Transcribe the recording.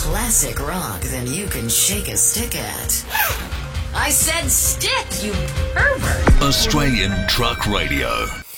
classic rock than you can shake a stick at. I said stick, you pervert! Australian Truck Radio.